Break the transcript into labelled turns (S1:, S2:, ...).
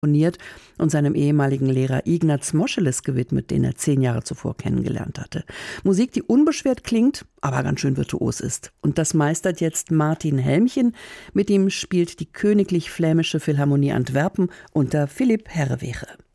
S1: und seinem ehemaligen Lehrer Ignaz Moscheles gewidmet, den er 10 Jahre zuvor kennengelernt hatte. Musik, die unbeschwert klingt, aber ganz schön virtuos ist. Und das meistert jetzt Martin Helmchen. Mit ihm spielt die Königlich Flämische Philharmonie Antwerpen unter Philipp Herreweghe.